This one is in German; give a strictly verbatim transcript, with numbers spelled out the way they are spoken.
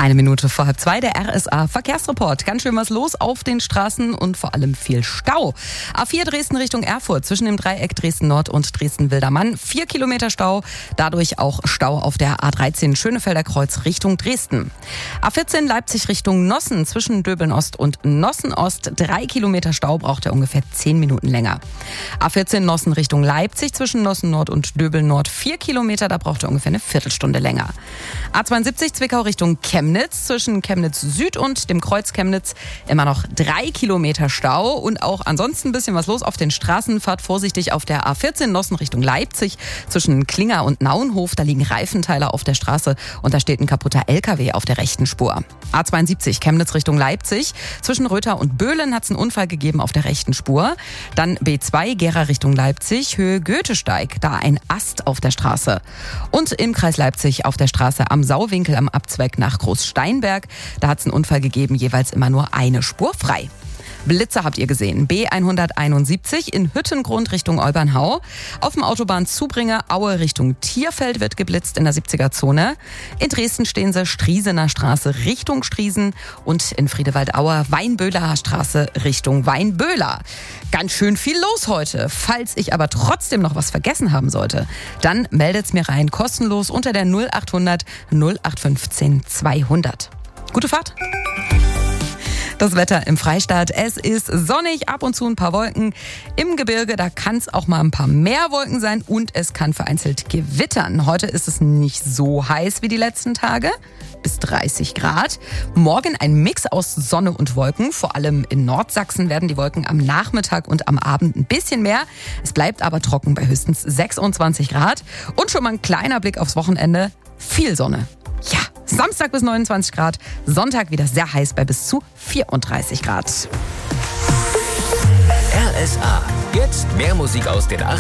Eine Minute vor halb zwei, der R S A-Verkehrsreport. Ganz schön was los auf den Straßen und vor allem viel Stau. A vier Dresden Richtung Erfurt, zwischen dem Dreieck Dresden-Nord und Dresden-Wildermann. Vier Kilometer Stau, dadurch auch Stau auf der A dreizehn Schönefelder Kreuz Richtung Dresden. A vierzehn Leipzig Richtung Nossen, zwischen Döbeln-Ost und Nossen-Ost. Drei Kilometer Stau, braucht er ungefähr zehn Minuten länger. A vierzehn Nossen Richtung Leipzig, zwischen Nossen-Nord und Döbeln-Nord. Vier Kilometer, da braucht er ungefähr eine Viertelstunde länger. A zweiundsiebzig Zwickau Richtung Chemnitz. Zwischen Chemnitz Süd und dem Kreuz Chemnitz immer noch drei Kilometer Stau und auch ansonsten ein bisschen was los auf den Straßen. Fahrt vorsichtig auf der A vierzehn Nossen Richtung Leipzig zwischen Klinger und Nauenhof. Da liegen Reifenteile auf der Straße und da steht ein kaputter L K W auf der rechten Spur. A zweiundsiebzig Chemnitz Richtung Leipzig. Zwischen Röther und Böhlen hat es einen Unfall gegeben auf der rechten Spur. Dann B zwei Gera Richtung Leipzig, Höhe Goethesteig. Da ein Ast auf der Straße. Und im Kreis Leipzig auf der Straße am Sauwinkel am Abzweig nach Großsteinberg. Da hat es einen Unfall gegeben, jeweils immer nur eine Spur frei. Blitzer habt ihr gesehen. B hunderteinundsiebzig in Hüttengrund Richtung Olbernhau. Auf dem Autobahnzubringer Aue Richtung Tierfeld wird geblitzt in der siebziger-Zone. In Dresden stehen sie Striesener Straße Richtung Striesen und in Friedewald-Auer Weinböhler Straße Richtung Weinböhler. Ganz schön viel los heute. Falls ich aber trotzdem noch was vergessen haben sollte, dann meldet's mir rein kostenlos unter der null achthundert null acht fünfzehn zweihundert. Gute Fahrt! Das Wetter im Freistaat. Es ist sonnig, ab und zu ein paar Wolken. Im Gebirge, da kann es auch mal ein paar mehr Wolken sein und es kann vereinzelt gewittern. Heute ist es nicht so heiß wie die letzten Tage, bis dreißig Grad. Morgen ein Mix aus Sonne und Wolken. Vor allem in Nordsachsen werden die Wolken am Nachmittag und am Abend ein bisschen mehr. Es bleibt aber trocken bei höchstens sechsundzwanzig Grad. Und schon mal ein kleiner Blick aufs Wochenende. Viel Sonne. Ja, Samstag bis neunundzwanzig Grad, Sonntag wieder sehr heiß bei bis zu vierunddreißig Grad. R S A. Jetzt mehr Musik aus den achtziger